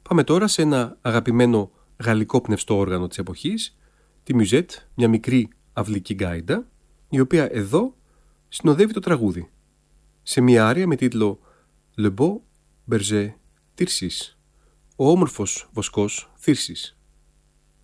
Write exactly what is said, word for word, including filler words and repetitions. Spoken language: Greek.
Πάμε τώρα σε ένα αγαπημένο γαλλικό πνευστό όργανο της εποχής, τη Musette, μια μικρή αυλική γκάιντα, η οποία εδώ συνοδεύει το τραγούδι, σε μια άρια με τίτλο «Le beau berger Tircis», ο όμορφος βοσκός Θύρσης.